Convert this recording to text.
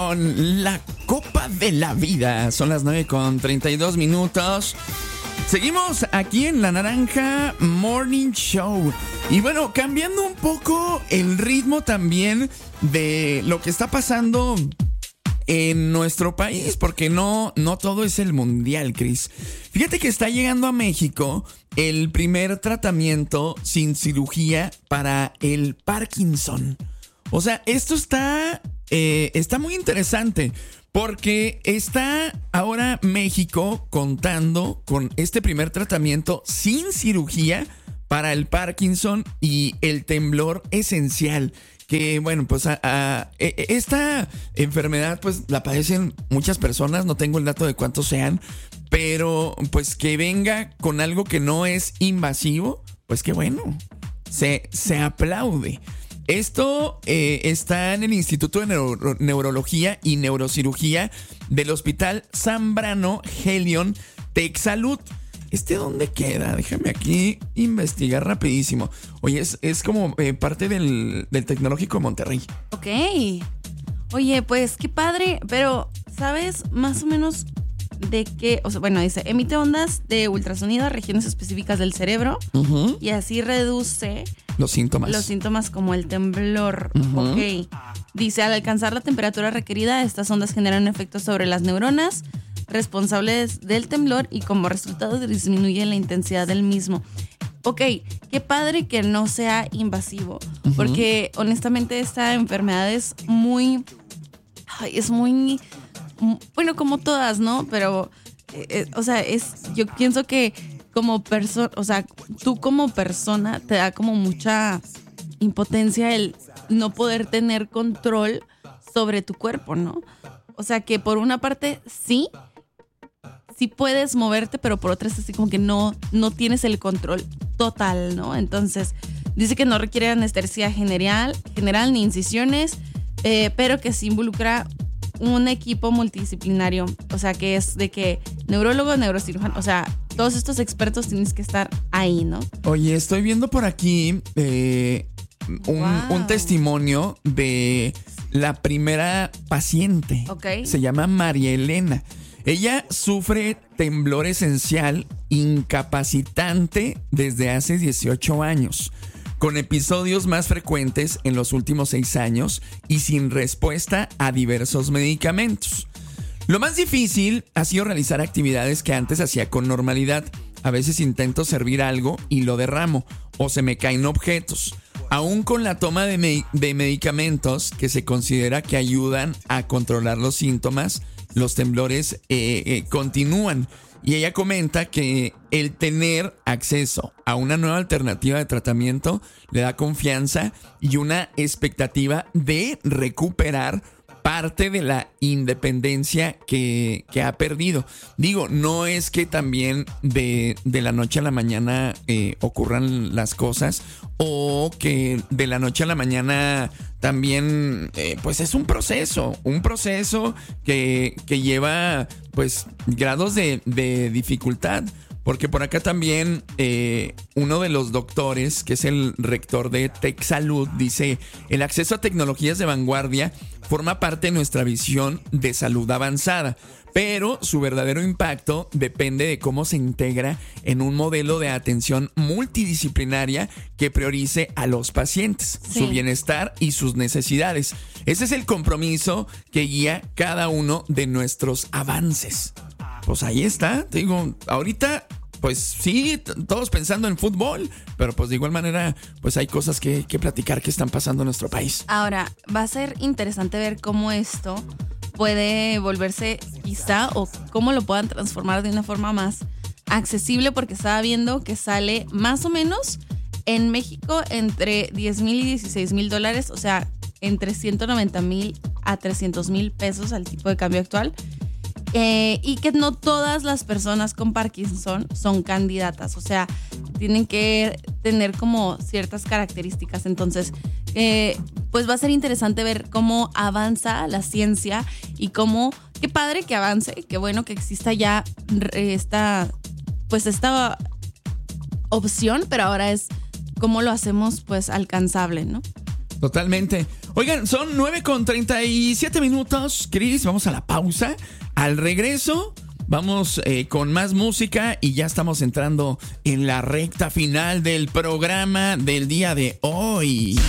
con la Copa de la Vida. Son las 9:32. Seguimos aquí en La Naranja Morning Show. Y bueno, cambiando un poco el ritmo también de lo que está pasando en nuestro país, porque no todo es el mundial, Chris. Fíjate que está llegando a México el primer tratamiento sin cirugía para el Parkinson. O sea, esto está muy interesante, porque está ahora México contando con este primer tratamiento sin cirugía para el Parkinson y el temblor esencial. Que bueno, pues esta enfermedad pues la padecen muchas personas, no tengo el dato de cuántos sean, pero pues que venga con algo que no es invasivo, pues qué bueno, se aplaude. Esto está en el Instituto de Neurología y Neurocirugía del Hospital Zambrano Helion TecSalud. ¿Dónde queda? Déjame aquí investigar rapidísimo. Oye, es como parte del Tecnológico de Monterrey. Ok. Oye, pues qué padre, pero ¿sabes más o menos de qué? O sea, bueno, dice, emite ondas de ultrasonido a regiones específicas del cerebro y así reduce los síntomas como el temblor. Uh-huh. Ok. Dice, al alcanzar la temperatura requerida, estas ondas generan efectos sobre las neuronas responsables del temblor y como resultado disminuye la intensidad del mismo. Ok, qué padre que no sea invasivo, porque honestamente esta enfermedad es muy, bueno, como todas, ¿no? Pero, o sea, yo pienso que como persona, o sea, tú como persona te da como mucha impotencia el no poder tener control sobre tu cuerpo, ¿no? O sea, que por una parte sí puedes moverte, pero por otra es así como que no tienes el control total, ¿no? Entonces, dice que no requiere anestesia general ni incisiones, pero que sí involucra un equipo multidisciplinario. O sea, que es de que neurólogo, neurocirujano, o sea, todos estos expertos tienes que estar ahí, ¿no? Oye, estoy viendo por aquí un testimonio de la primera paciente. Okay. Se llama María Elena. Ella sufre temblor esencial incapacitante desde hace 18 años, con episodios más frecuentes en los últimos 6 años y sin respuesta a diversos medicamentos. Lo más difícil ha sido realizar actividades que antes hacía con normalidad. A veces intento servir algo y lo derramo, o se me caen objetos. Aún con la toma de medicamentos que se considera que ayudan a controlar los síntomas, los temblores continúan. Y ella comenta que el tener acceso a una nueva alternativa de tratamiento le da confianza y una expectativa de recuperar parte de la independencia que ha perdido. Digo, no es que también de la noche a la mañana ocurran las cosas, o que de la noche a la mañana también pues es un proceso que lleva pues grados de dificultad. Porque por acá también uno de los doctores, que es el rector de TecSalud, dice: el acceso a tecnologías de vanguardia forma parte de nuestra visión de salud avanzada, pero su verdadero impacto depende de cómo se integra en un modelo de atención multidisciplinaria que priorice a los pacientes, su bienestar y sus necesidades. Ese es el compromiso que guía cada uno de nuestros avances. Pues ahí está, te digo, ahorita pues sí, todos pensando en fútbol, pero pues de igual manera pues hay cosas que platicar que están pasando en nuestro país. Ahora, va a ser interesante ver cómo esto puede volverse quizá, o cómo lo puedan transformar de una forma más accesible, porque estaba viendo que sale más o menos en México entre $10,000 y $16,000, o sea, entre 190,000 a 300,000 pesos al tipo de cambio actual. Y que no todas las personas con Parkinson son candidatas, o sea, tienen que tener como ciertas características. Entonces, pues va a ser interesante ver cómo avanza la ciencia y cómo, qué padre que avance, qué bueno que exista ya esta opción, pero ahora es cómo lo hacemos pues alcanzable, ¿no? Totalmente. Oigan, son 9:37, Cris. Vamos a la pausa. Al regreso, vamos con más música y ya estamos entrando en la recta final del programa del día de hoy.